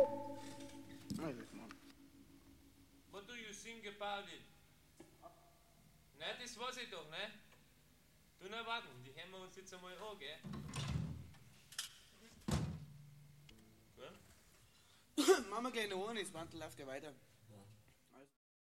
What do you think about it? Ne, das weiß ich doch, ne? Du nur warten, die hören wir uns jetzt einmal an, gell? Machen wir gleich noch einen, das Wandel läuft ja weiter.